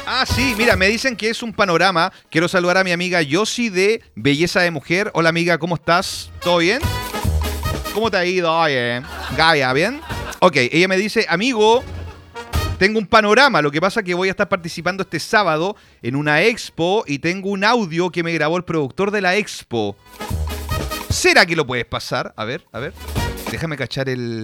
Ah, sí, mira, me dicen que es un panorama. Quiero saludar a mi amiga Yossi de Belleza de Mujer. Hola amiga, ¿cómo estás? ¿Todo bien? ¿Cómo te ha ido? Oye, Gaia, ¿bien? Ok, ella me dice, amigo, tengo un panorama. Lo que pasa es que voy a estar participando este sábado en una expo y tengo un audio que me grabó el productor de la expo. ¿Será que lo puedes pasar? A ver. Déjame cachar el...